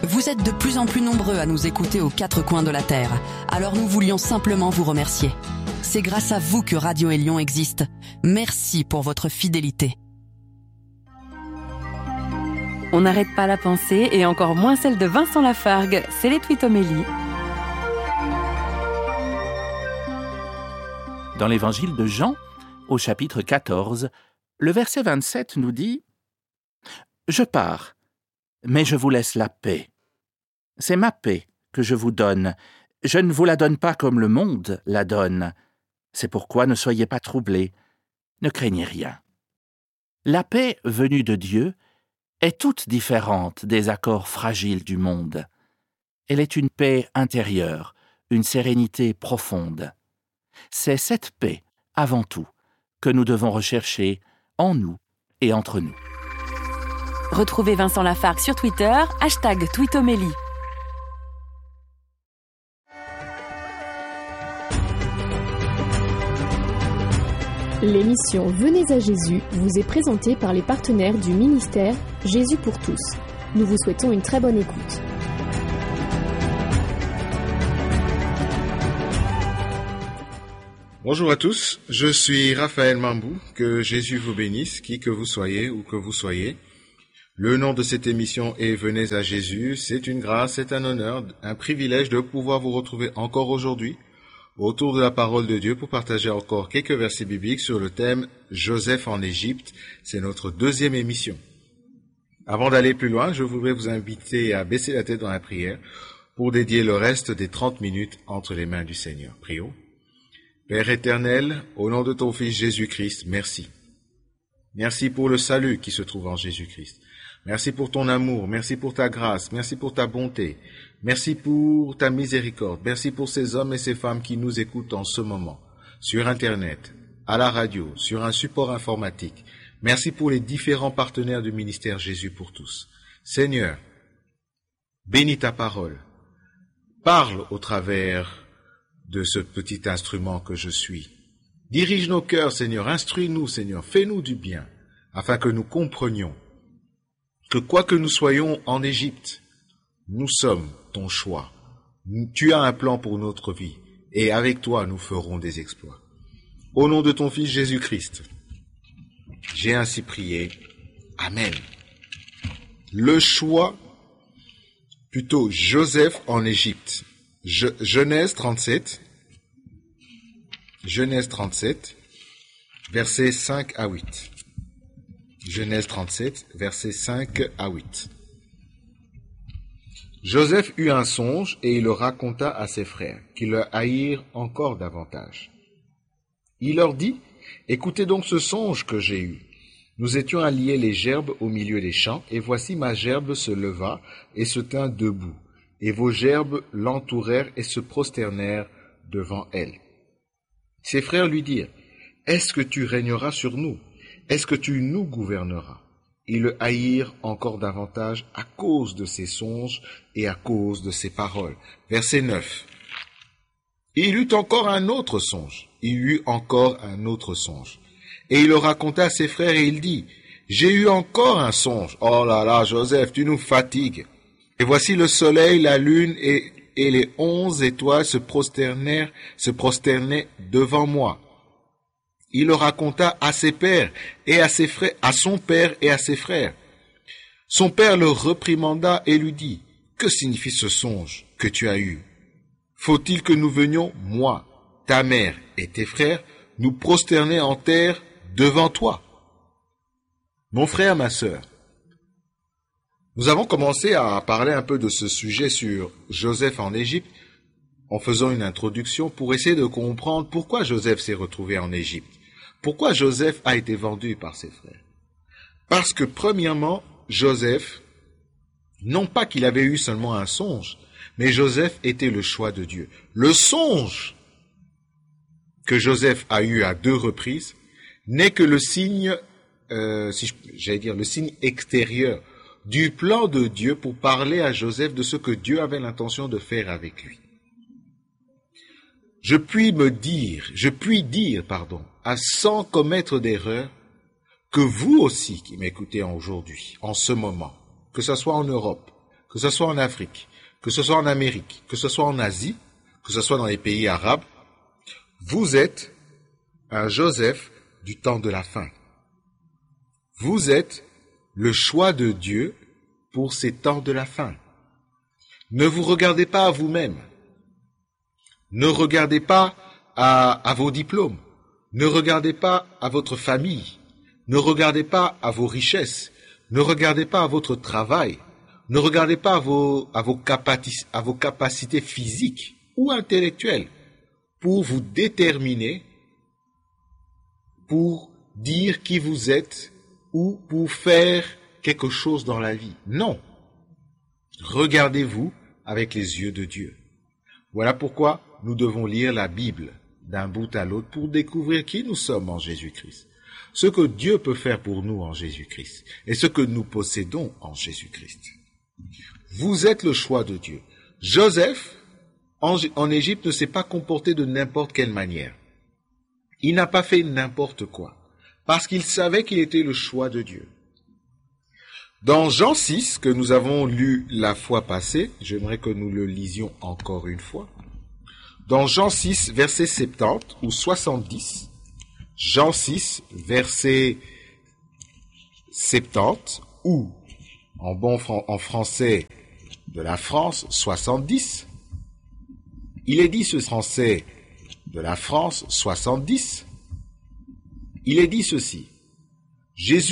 Vous êtes de plus en plus nombreux à nous écouter aux quatre coins de la Terre. Alors nous voulions simplement vous remercier. C'est grâce à vous que Radio Élion existe. Merci pour votre fidélité. On n'arrête pas la pensée et encore moins celle de Vincent Lafargue. C'est les Twitomélie. Dans l'évangile de Jean, au chapitre 14, le verset 27 nous dit « Je pars, mais je vous laisse la paix. C'est ma paix que je vous donne. Je ne vous la donne pas comme le monde la donne. C'est pourquoi ne soyez pas troublés, ne craignez rien. » La paix venue de Dieu est toute différente des accords fragiles du monde. Elle est une paix intérieure, une sérénité profonde. C'est cette paix, avant tout, que nous devons rechercher en nous et entre nous. Retrouvez Vincent Lafargue sur Twitter, #Twitomélie. L'émission Venez à Jésus vous est présentée par les partenaires du ministère Jésus pour tous. Nous vous souhaitons une très bonne écoute. Bonjour à tous, je suis Raphaël Mambou, que Jésus vous bénisse, qui que vous soyez ou que vous soyez. Le nom de cette émission est Venez à Jésus, c'est une grâce, c'est un honneur, un privilège de pouvoir vous retrouver encore aujourd'hui autour de la parole de Dieu pour partager encore quelques versets bibliques sur le thème Joseph en Égypte. C'est notre deuxième émission. Avant d'aller plus loin, je voudrais vous inviter à baisser la tête dans la prière pour dédier le reste des 30 minutes entre les mains du Seigneur. Prions. Père éternel, au nom de ton Fils Jésus-Christ, merci. Merci pour le salut qui se trouve en Jésus-Christ. Merci pour ton amour, merci pour ta grâce, merci pour ta bonté, merci pour ta miséricorde, merci pour ces hommes et ces femmes qui nous écoutent en ce moment, sur Internet, à la radio, sur un support informatique. Merci pour les différents partenaires du ministère Jésus pour tous. Seigneur, bénis ta parole. Parle au travers de ce petit instrument que je suis. Dirige nos cœurs, Seigneur, instruis-nous, Seigneur, fais-nous du bien, afin que nous comprenions que quoi que nous soyons en Égypte, nous sommes ton choix. Tu as un plan pour notre vie, et avec toi nous ferons des exploits. Au nom de ton Fils Jésus-Christ, j'ai ainsi prié. Amen. Le choix, plutôt Joseph en Égypte. Genèse 37, versets 5 à 8. Genèse 37, versets 5 à 8. Joseph eut un songe et il le raconta à ses frères, qui le haïrent encore davantage. Il leur dit, « Écoutez donc ce songe que j'ai eu. Nous étions à lier les gerbes au milieu des champs, et voici ma gerbe se leva et se tint debout, et vos gerbes l'entourèrent et se prosternèrent devant elle. » Ses frères lui dirent, « Est-ce que tu régneras sur nous? Est-ce que tu nous gouverneras? » Ils le haïrent encore davantage à cause de ses songes et à cause de ses paroles. Verset 9. Il eut encore un autre songe. Et il le raconta à ses frères et il dit, « J'ai eu encore un songe. Oh là là, Joseph, tu nous fatigues. Et voici le soleil, la lune et les 11 étoiles se prosternaient devant moi. » Il le raconta à ses pères et à ses frères, à son père et à ses frères. Son père le réprimanda et lui dit, « Que signifie ce songe que tu as eu? Faut-il que nous venions, moi, ta mère et tes frères, nous prosterner en terre devant toi? » Mon frère, ma sœur, nous avons commencé à parler un peu de ce sujet sur Joseph en Égypte en faisant une introduction pour essayer de comprendre pourquoi Joseph s'est retrouvé en Égypte. Pourquoi Joseph a été vendu par ses frères? Parce que, premièrement, Joseph, non pas qu'il avait eu seulement un songe, mais Joseph était le choix de Dieu. Le songe que Joseph a eu à 2 reprises n'est que le signe, le signe extérieur du plan de Dieu pour parler à Joseph de ce que Dieu avait l'intention de faire avec lui. Je puis dire, sans commettre d'erreur, que vous aussi qui m'écoutez aujourd'hui, en ce moment, que ce soit en Europe, que ce soit en Afrique, que ce soit en Amérique, que ce soit en Asie, que ce soit dans les pays arabes, vous êtes un Joseph du temps de la fin. Vous êtes le choix de Dieu pour ces temps de la fin. Ne vous regardez pas à vous-même. Ne regardez pas à vos diplômes. Ne regardez pas à votre famille. Ne regardez pas à vos richesses. Ne regardez pas à votre travail. Ne regardez pas à vos capacités physiques ou intellectuelles pour vous déterminer, pour dire qui vous êtes ou pour faire quelque chose dans la vie. Non. Regardez-vous avec les yeux de Dieu. Voilà pourquoi nous devons lire la Bible d'un bout à l'autre pour découvrir qui nous sommes en Jésus-Christ, ce que Dieu peut faire pour nous en Jésus-Christ et ce que nous possédons en Jésus-Christ. Vous êtes le choix de Dieu. Joseph, en Égypte, ne s'est pas comporté de n'importe quelle manière. Il n'a pas fait n'importe quoi, parce qu'il savait qu'il était le choix de Dieu. Dans Jean 6, que nous avons lu la fois passée, j'aimerais que nous le lisions encore une fois. Dans Jean 6, verset 70 ou 70, Jean 6, verset 70, ou, en français de la France, 70, il est dit ce français de la France, 70, il est dit ceci. Jésus